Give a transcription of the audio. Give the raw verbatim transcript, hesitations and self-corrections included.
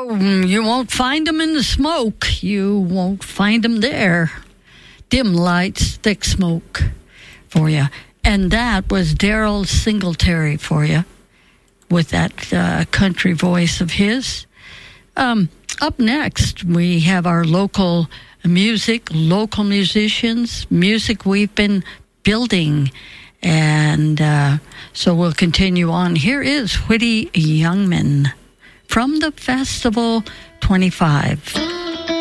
Oh, you won't find them in the smoke. You won't find them there. Dim lights, thick smoke for you. And that was Daryl Singletary for you with that uh, country voice of his. Um, up next, we have our local music, local musicians, music we've been building. And uh, so we'll continue on. Here is Whitty Youngman from the Festival twenty-five.